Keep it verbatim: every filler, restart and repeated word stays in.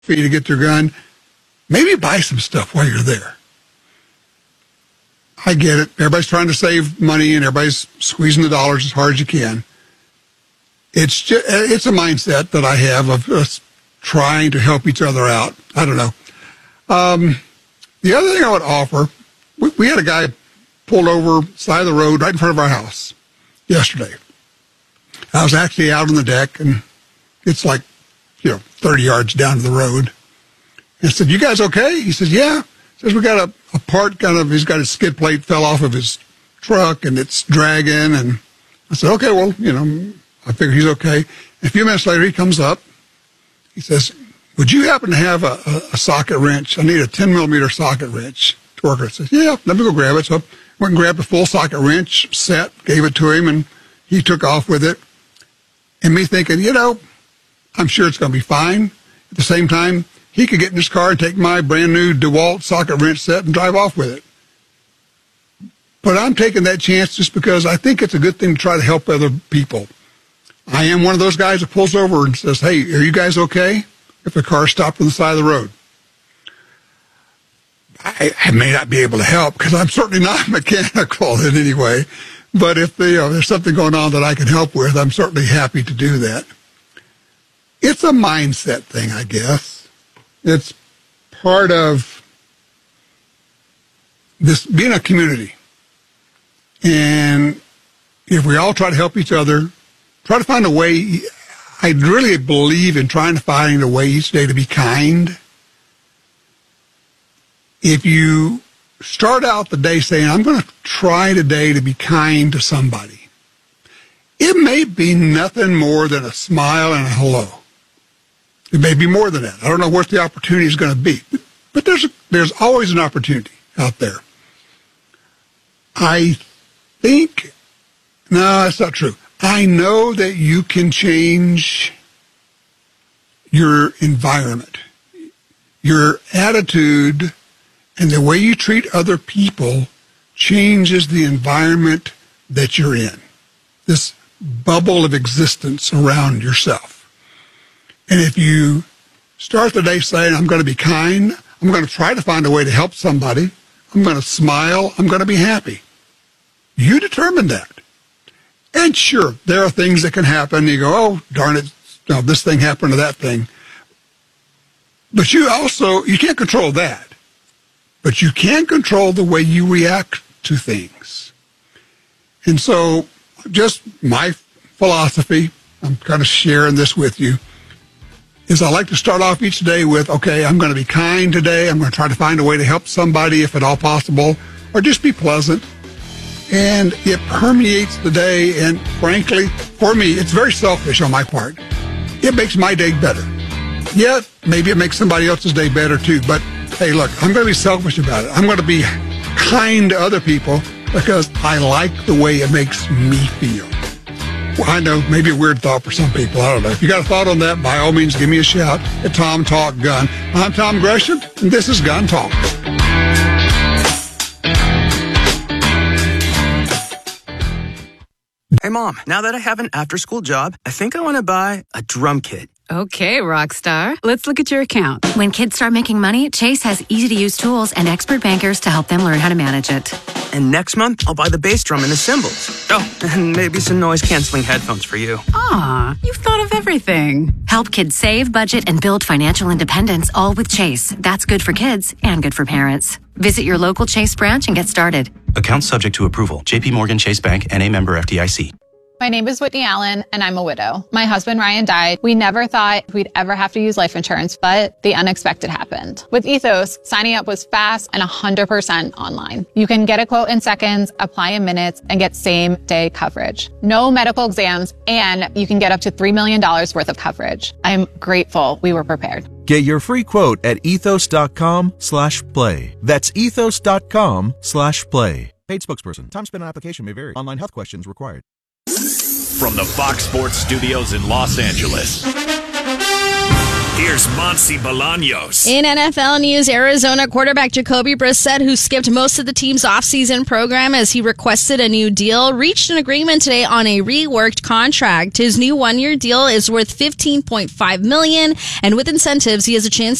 fee to get their gun. Maybe buy some stuff while you're there. I get it. Everybody's trying to save money and everybody's squeezing the dollars as hard as you can. It's just, it's a mindset that I have of us trying to help each other out. I don't know. Um, the other thing I would offer, we, we had a guy pulled over side of the road right in front of our house yesterday. I was actually out on the deck, and it's like, you know, thirty yards down to the road. And I said, "You guys okay?" He says, "Yeah." He says, "We got a, a part kind of, he's got his skid plate fell off of his truck, and it's dragging." And I said, "Okay, well, you know, I figure he's okay." And a few minutes later, he comes up. He says, "Would you happen to have a, a, a socket wrench? I need a ten millimeter socket wrench to work with." I said, "Yeah, let me go grab it." So I went and grabbed a full socket wrench set, gave it to him, and he took off with it. And me thinking, you know, I'm sure it's going to be fine. At the same time, he could get in his car and take my brand new DeWalt socket wrench set and drive off with it. But I'm taking that chance just because I think it's a good thing to try to help other people. I am one of those guys that pulls over and says, "Hey, are you guys okay?" if the car stopped on the side of the road. I, I may not be able to help because I'm certainly not mechanical in any way. But if you know, there's something going on that I can help with, I'm certainly happy to do that. It's a mindset thing, I guess. It's part of this being a community. And if we all try to help each other, try to find a way, I really believe in trying to find a way each day to be kind. If you start out the day saying, "I'm going to try today to be kind to somebody," it may be nothing more than a smile and a hello. It may be more than that. I don't know what the opportunity is going to be, but there's a, there's always an opportunity out there. I think, no, that's not true. I know that you can change your environment, your attitude, and the way you treat other people changes the environment that you're in, this bubble of existence around yourself. And if you start the day saying, "I'm going to be kind, I'm going to try to find a way to help somebody, I'm going to smile, I'm going to be happy," you determine that. And sure, there are things that can happen. You go, "Oh, darn it, you know, this thing happened to that thing." But you also, you can't control that. But you can control the way you react to things. And so just my philosophy, I'm kind of sharing this with you, is I like to start off each day with, okay, I'm going to be kind today. I'm going to try to find a way to help somebody if at all possible, or just be pleasant. And it permeates the day. And frankly, for me, it's very selfish on my part. It makes my day better. Yeah, maybe it makes somebody else's day better too, but hey, look, I'm going to be selfish about it. I'm going to be kind to other people because I like the way it makes me feel. Well, I know, maybe a weird thought for some people. I don't know. If you got a thought on that, by all means, give me a shout at Tom Talk Gun. I'm Tom Gresham, and this is Gun Talk. Hey, Mom, now that I have an after-school job, I think I want to buy a drum kit. Okay, Rockstar. Let's look at your account. When kids start making money, Chase has easy-to-use tools and expert bankers to help them learn how to manage it. And next month, I'll buy the bass drum and the cymbals. Oh, and maybe some noise-canceling headphones for you. Aw, you've thought of everything. Help kids save, budget, and build financial independence, all with Chase. That's good for kids and good for parents. Visit your local Chase branch and get started. Account subject to approval. J P Morgan Chase Bank, N A member F D I C. My name is Whitney Allen, and I'm a widow. My husband, Ryan, died. We never thought we'd ever have to use life insurance, but the unexpected happened. With Ethos, signing up was fast and one hundred percent online. You can get a quote in seconds, apply in minutes, and get same-day coverage. No medical exams, and you can get up to three million dollars worth of coverage. I'm grateful we were prepared. Get your free quote at ethos.com slash play. That's ethos.com slash play. Paid spokesperson. Time spent on application may vary. Online health questions required. From the Fox Sports Studios in Los Angeles, Here's Monty Bolaños. In N F L news, Arizona quarterback Jacoby Brissett, who skipped most of the team's offseason program as he requested a new deal, reached an agreement today on a reworked contract. His new one-year deal is worth fifteen point five million dollars, and with incentives, he has a chance